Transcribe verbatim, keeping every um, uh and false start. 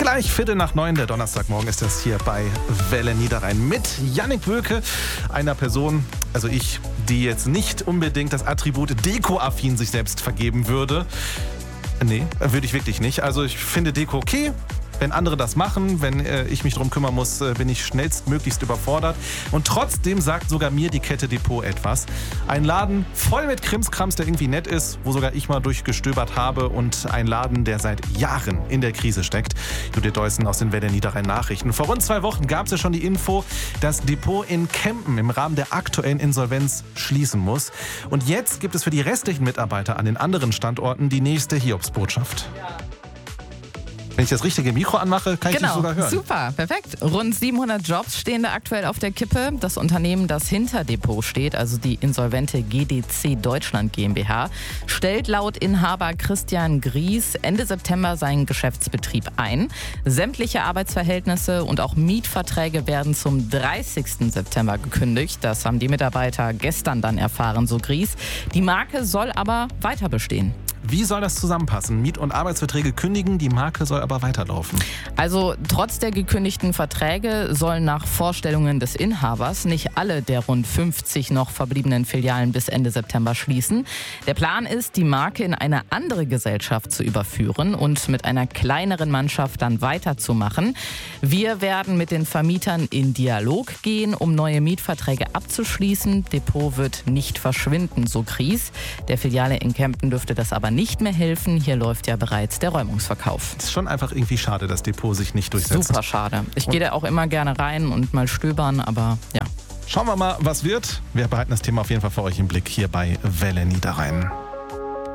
Gleich Viertel nach neun, der Donnerstagmorgen ist das hier bei Welle Niederrhein mit Jannik Wölke, einer Person, also ich, die jetzt nicht unbedingt das Attribut Deko-affin sich selbst vergeben würde. Nee, würde ich wirklich nicht. Also ich finde Deko okay. Wenn andere das machen, wenn äh, ich mich darum kümmern muss, äh, bin ich schnellstmöglichst überfordert. Und trotzdem sagt sogar mir die Kette Depot etwas. Ein Laden voll mit Krimskrams, der irgendwie nett ist, wo sogar ich mal durchgestöbert habe. Und ein Laden, der seit Jahren in der Krise steckt. Judith Deussen aus den Welle Niederrhein Nachrichten. Vor rund zwei Wochen gab es ja schon die Info, dass Depot in Kempen im Rahmen der aktuellen Insolvenz schließen muss. Und jetzt gibt es für die restlichen Mitarbeiter an den anderen Standorten die nächste Hiobsbotschaft. Wenn ich das richtige Mikro anmache, kann ich genau, dich sogar hören. Super, perfekt. Rund siebenhundert Jobs stehen da aktuell auf der Kippe. Das Unternehmen, das hinter Depot steht, also die insolvente G D C Deutschland GmbH, stellt laut Inhaber Christian Gries Ende September seinen Geschäftsbetrieb ein. Sämtliche Arbeitsverhältnisse und auch Mietverträge werden zum dreißigsten September gekündigt. Das haben die Mitarbeiter gestern dann erfahren, so Gries. Die Marke soll aber weiter bestehen. Wie soll das zusammenpassen? Miet- und Arbeitsverträge kündigen, die Marke soll aber weiterlaufen. Also trotz der gekündigten Verträge sollen nach Vorstellungen des Inhabers nicht alle der rund fünfzig noch verbliebenen Filialen bis Ende September schließen. Der Plan ist, die Marke in eine andere Gesellschaft zu überführen und mit einer kleineren Mannschaft dann weiterzumachen. Wir werden mit den Vermietern in Dialog gehen, um neue Mietverträge abzuschließen. Depot wird nicht verschwinden, so Gries. Der Filiale in Kempen dürfte das aber nicht mehr helfen. Hier läuft ja bereits der Räumungsverkauf. Es ist schon einfach irgendwie schade, dass Depot sich nicht durchsetzt. Super schade. Ich gehe da auch immer gerne rein und mal stöbern, aber ja. Schauen wir mal, was wird. Wir behalten das Thema auf jeden Fall für euch im Blick hier bei Welle Niederrhein.